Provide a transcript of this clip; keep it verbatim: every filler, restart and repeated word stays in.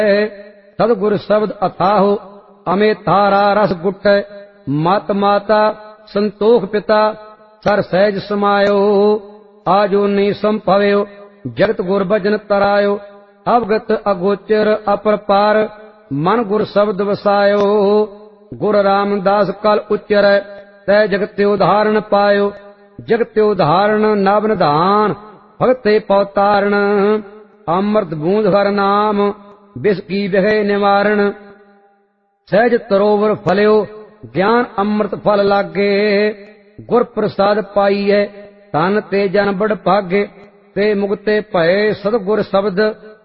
सदगुर शब्द अथाहो अमे तारा रस गुट मत माता संतोख पिता सर सहज समायो आजो नी संभव्यो जगत गुर भजन तरायो अवगत अगोचर अपरपार मन गुर शब्द वसायो गुर रामदास कल उच्चर तै जगत उदाहरण पायो जगत उदाहरण नव निधान भगते पवतारण अमृत बूंद हर नाम बिस की बहे निवारण सहज तरोवर फल्यो ज्ञान अमृत फल लागे गुर प्रसाद पाईए तन ते जन बड़ भागे ते मुक्ते भय सतगुर शब्द